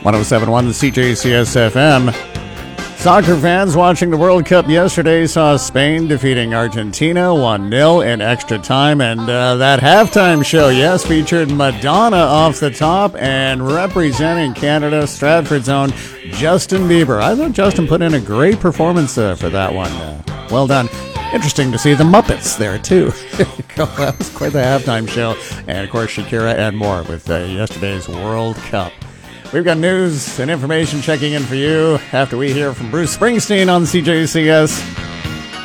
107.1 the CJCS FM. Soccer fans watching the World Cup yesterday saw Spain defeating Argentina 1-0 in extra time, and that halftime show, yes, featured Madonna off the top, and representing Canada, Stratford's own Justin Bieber. I thought Justin put in a great performance for that one. Well done. Interesting to see the Muppets there, too. That was quite the halftime show. And, of course, Shakira and more with yesterday's World Cup. We've got news and information checking in for you after we hear from Bruce Springsteen on CJCS.